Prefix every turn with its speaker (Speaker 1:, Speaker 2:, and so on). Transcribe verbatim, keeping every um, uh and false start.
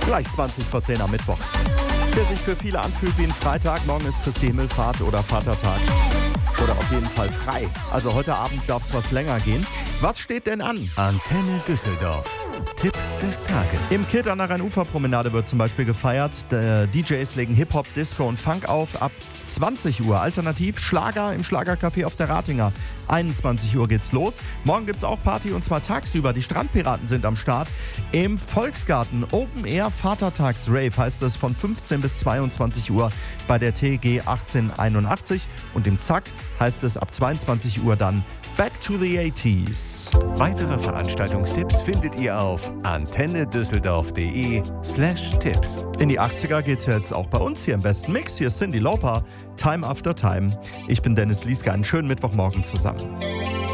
Speaker 1: Gleich zwanzig vor zehn am Mittwoch. Der sich für viele anfühlt wie ein Freitag. Morgen ist Christi Himmelfahrt oder Vatertag. Oder auf jeden Fall frei. Also heute Abend darf es was länger gehen. Was steht denn an?
Speaker 2: Antenne Düsseldorf. Tipp des Tages.
Speaker 1: Im Kit an der Rhein-Ufer-Promenade wird zum Beispiel gefeiert. Die D Js legen Hip-Hop, Disco und Funk auf ab zwanzig Uhr. Alternativ Schlager im Schlagercafé auf der Ratinger. einundzwanzig Uhr geht's los. Morgen gibt's auch Party und zwar tagsüber. Die Strandpiraten sind am Start. Im Volksgarten Open Air Vatertags-Rave heißt es von fünfzehn bis zweiundzwanzig Uhr bei der T G achtzehnhunderteinundachtzig. Und im Zack heißt es ab zweiundzwanzig Uhr dann Back to the eighties.
Speaker 2: Weitere Veranstaltungstipps findet ihr auf antennedüsseldorf.de slash Tipps.
Speaker 1: In die achtziger geht's jetzt auch bei uns hier im besten Mix. Hier ist Cyndi Lauper, Time After Time. Ich bin Dennis Lieske. Einen schönen Mittwochmorgen zusammen.